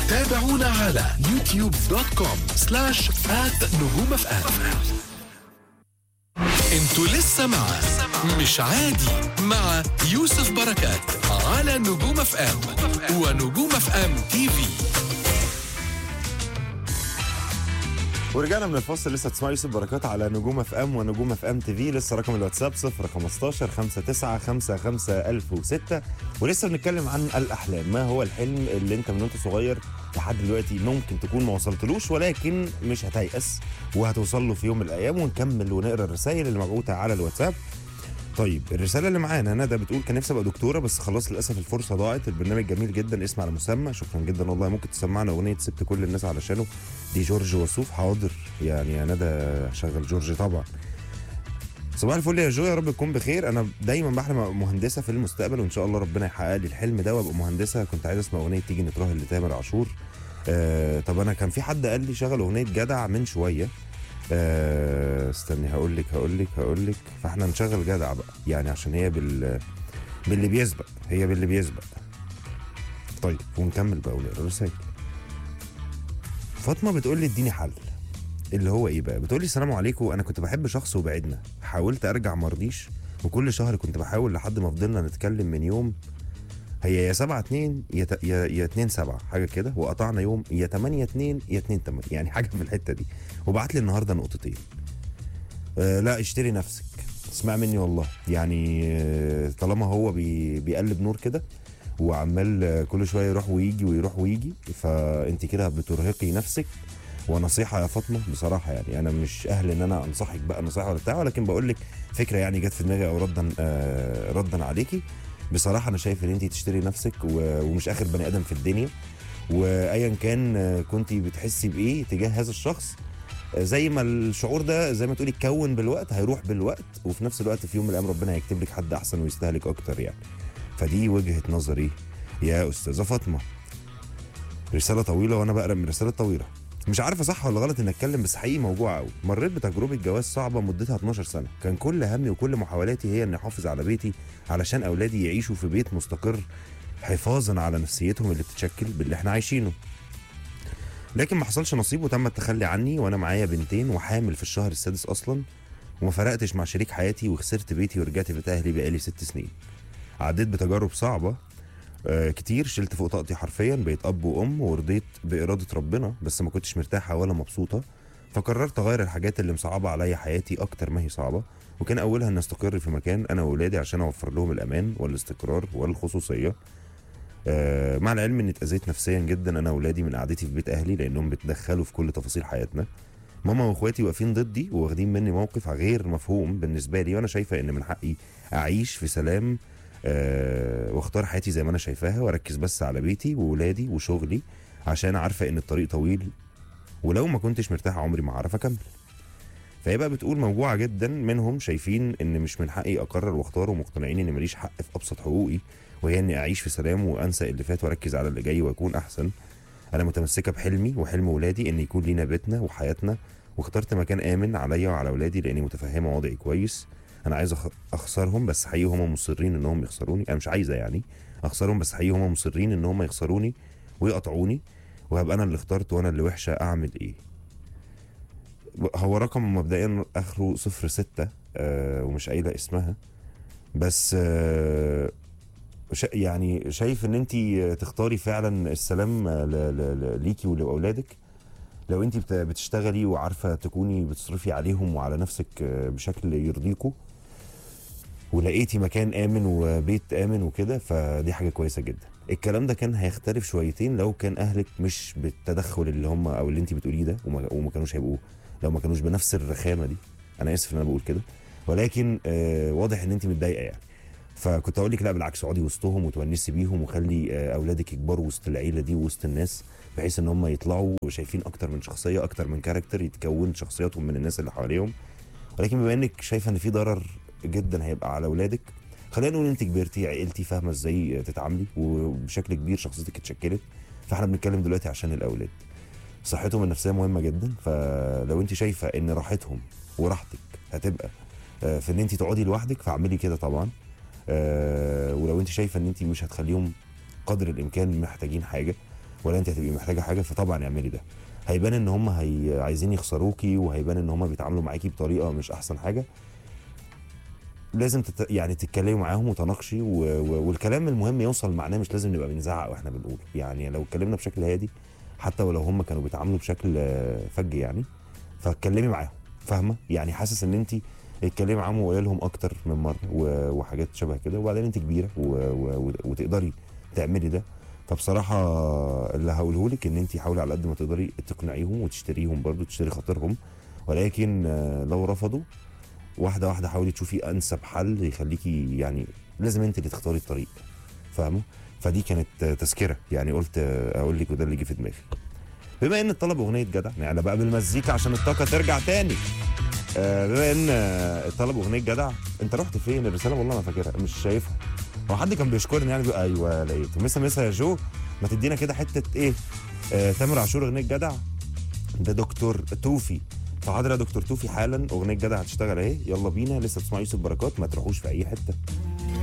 تابعونا على youtube.com/@نجومفم. انتوا لسه مع مش عادي مع يوسف بركات على نجوم اف ام ونجوم اف ام تي في. ورجعنا من الفاصل. لسه تسمعوا يوسف بركات على نجوم اف ام ونجوم اف ام تي في. لسه رقم الواتساب 015 59 55 1006. ولسه بنتكلم عن الاحلام. ما هو الحلم اللي انت من وانت صغير لحد دلوقتي ممكن تكون ما وصلتلوش ولكن مش هتيأس وهتوصل له في يوم من الايام؟ ونكمل ونقرا الرسائل اللي مبعوثه على الواتساب. طيب الرساله اللي معانا ندى بتقول كان نفسي ابقى دكتوره بس خلاص للاسف الفرصه ضاعت. البرنامج جميل جدا، اسم على مسمى. شكرا جدا والله. ممكن تسمعنا اغنيه سبت كل الناس علشانه دي جورج وسوف؟ حاضر يعني يا ندى، شغل جورج طبعا. صباح الفل يا جو، يا رب تكون بخير. انا دايما بحلم ابقى مهندسه في المستقبل وان شاء الله ربنا يحقق لي الحلم ده وابقى مهندسه. كنت عايز اسمع اغنيه تيجي نتراهن لتامر عاشور. طب انا كان في حد قال لي شغل اغنيه جدع من شويه. استني هقول لك. فاحنا نشغل جدع بقى يعني عشان هي باللي بيسبق. هي باللي بيسبق. طيب ونكمل بقى ونقرا الرسائل. فاطمه بتقول لي اديني حل. اللي هو ايه بقى؟ بتقول لي السلام عليكم، انا كنت بحب شخص وبعدنا، حاولت ارجع مرضيش، وكل شهر كنت بحاول لحد ما فضلنا نتكلم من يوم هي يا 7/2 يا 2/7 حاجه كده، وقطعنا يوم يا 8/2 يا 2/8 يعني حاجه في الحته دي. وبعت لي النهارده نقطتين. لا اشتري نفسك، اسمع مني والله يعني. طالما هو بيقلب نور كده وعمال كل شويه يروح ويجي فانت كده بترهقي نفسك. ونصيحه يا فاطمه بصراحه يعني انا مش اهل ان انا انصحك بقى نصيحه ولا بتاع، ولكن بقول لك فكره يعني جت في دماغي او ردا عليكي. بصراحه انا شايف ان انت تشتري نفسك ومش اخر بني ادم في الدنيا. وايا كان كنت بتحسي بايه تجاه هذا الشخص، زي ما الشعور ده زي ما تقولي اتكون بالوقت هيروح بالوقت، وفي نفس الوقت في يوم من الايام ربنا هيكتب لك حد احسن ويستهلك اكتر يعني. فدي وجهه نظري يا استاذه فاطمه. رساله طويله وانا بقرا من رساله طويله. مش عارفه صح ولا غلط ان اتكلم، بس حقيقي موجوع قوي. مريت بتجربه جواز صعبه مدتها 12 سنه. كان كل همي وكل محاولاتي هي اني احافظ على بيتي علشان اولادي يعيشوا في بيت مستقر، حفاظا على نفسيتهم اللي بتتشكل باللي احنا عايشينه. لكن ما حصلش نصيب وتم التخلي عني وانا معايا بنتين وحامل في الشهر السادس اصلا. وما فرقتش مع شريك حياتي وخسرت بيتي ورجعت بيت اهلي بقالي 6 سنين. عديت بتجارب صعبه كتير، شلت فوق طاقتي حرفيا، بقيت اب وام ورضيت باراده ربنا، بس ما كنتش مرتاحه ولا مبسوطه. فقررت اغير الحاجات اللي مصعبه عليا حياتي اكتر ما هي صعبه، وكان اولها ان استقر في مكان انا واولادي عشان اوفر لهم الامان والاستقرار والخصوصيه. مع العلم اني اتاذيت نفسيا جدا انا واولادي من قعدتي في بيت اهلي لانهم بيتدخلوا في كل تفاصيل حياتنا. ماما واخواتي واقفين ضدي واخدين مني موقف غير مفهوم بالنسبه لي، وانا شايفه ان من حقي اعيش في سلام واختار حياتي زي ما انا شايفاها، واركز بس على بيتي وولادي وشغلي عشان عارفه ان الطريق طويل، ولو ما كنتش مرتاحه عمري ما هعرف اكمل. فهي بقى بتقول موجوعه جدا، منهم شايفين ان مش من حقي اقرر واختار ومقتنعين ان ماليش حق في ابسط حقوقي، وهي اني اعيش في سلام وانسى اللي فات واركز على اللي جاي واكون احسن. انا متمسكه بحلمي وحلم ولادي ان يكون لينا بيتنا وحياتنا، واخترت مكان امن عليا وعلى ولادي لاني متفهمه وضعي كويس. انا عايز اخسرهم بس حقيقي هم مصرين انهم يخسروني. انا مش عايزه يعني اخسرهم بس حقيقي هم مصرين ان هم يخسروني ويقطعوني، وهبقى انا اللي اخترت وانا اللي وحشه. اعمل ايه؟ هو رقم مبدئيا اخره 06 ومش قايله اسمها، بس يعني شايف ان انت تختاري فعلا السلام ليكي ولاولادك لو انت بتشتغلي وعارفه تكوني بتصرفي عليهم وعلى نفسك بشكل يرضيكوا، ولقيتي مكان امن وبيت امن وكده، فدي حاجه كويسه جدا. الكلام ده كان هيختلف شويتين لو كان اهلك مش بالتدخل اللي هم او اللي انت بتقوليه ده، وما كانوش هيبقوا لو ما كانوش بنفس الرخامه دي. انا اسف ان انا بقول كده، ولكن واضح ان انت متضايقه يعني. فكنت اقول لك لا بالعكس، اقعدي وسطهم وتونسي بيهم وخلي اولادك يكبروا وسط العيله دي ووسط الناس، بحيث ان هم يطلعوا شايفين اكتر من شخصيه، اكتر من كاركتر، يتكون شخصياتهم من الناس اللي حواليهم. ولكن بما انك شايفه ان في ضرر جدا هيبقى على اولادك، خلينا نقول انت كبرتي عقلتي فاهمه ازاي تتعاملي وبشكل كبير شخصيتك اتشكلت. فاحنا بنتكلم دلوقتي عشان الاولاد، صحتهم النفسيه مهمه جدا. فلو انت شايفه ان راحتهم وراحتك هتبقى في ان انت تقعدي لوحدك فاعملي كده طبعا. ولو انت شايفه ان انت مش هتخليهم قدر الامكان محتاجين حاجه، ولا انت هتبقي محتاجه حاجه، فطبعا اعملي ده. هيبان ان هم عايزين يخسروكي، وهيبان ان هم بيتعاملوا معاكي بطريقه مش احسن حاجه. لازم يعني تتكلمي معاهم وتناقشي والكلام المهم يوصل معناه، مش لازم نبقى بنزعق واحنا بنقول. يعني لو اتكلمنا بشكل هادي حتى ولو هم كانوا بيتعاملوا بشكل فج يعني، فاتكلمي معاهم، فاهمه؟ يعني حاسس ان انت اتكلمي معاهم وقولي لهم اكتر من مره وحاجات شبه كده، وبعدين انت كبيره وتقدري تعملي ده. فبصراحه اللي هقوله لك ان انت حاولي على قد ما تقدري تقنعيهم وتشتريهم برضو، تشتري خاطرهم. ولكن لو رفضوا، واحده واحده حاولي تشوفي انسب حل يخليكي، يعني لازم انت اللي تختاري الطريق، فاهمه؟ فدي كانت تذكره يعني، قلت اقول لك وده اللي جه في دماغي. بما ان الطلب اغنيه جدع، نعلى بقى بالمزيكا عشان الطاقه ترجع تاني. بما ان الطلب اغنيه جدع، انت رحت فين؟ الرساله والله ما فاكرها، مش شايفها. هو حد كان بيشكرني يعني بيقول ايوه لقيت مسا يا جو، ما تدينا كده حته ايه؟ تامر عاشور اغنيه جدع. ده دكتور توفي. فحاضر يا دكتور توفي، حالا اغنيه جدع هتشتغل اهي، يلا بينا. لسه بتسمع يوسف بركات، ما تروحوش في اي حته.